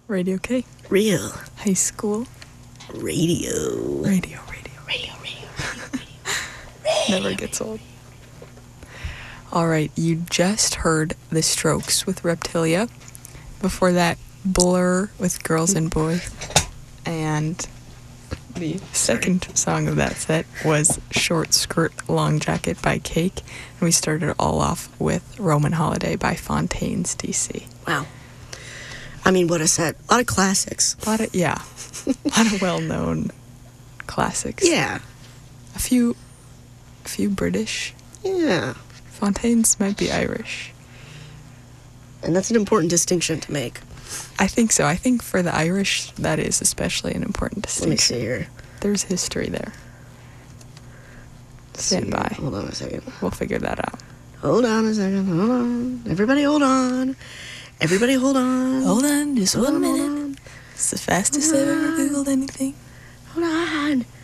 Radio K. Real. High school. Radio. Radio. Never gets old. Alright, you just heard The Strokes with Reptilia. Before that, Blur with Girls and Boys. And the second song of that set was Short Skirt, Long Jacket by Cake. And we started all off with Roman Holiday by Fontaines DC. Wow. I mean, what a set. A lot of classics. A lot of well-known classics. Yeah. A few British. Yeah. Fontaines might be Irish. And that's an important distinction to make. I think so. I think for the Irish, that is especially an important distinction. Let me see here. There's history there. Stand by. Hold on a second. We'll figure that out. Hold on a second. Hold on. Everybody hold on. Everybody hold on. Hold on, just Hold 1 on, minute. hold on. It's the fastest I've ever Googled anything. Hold on.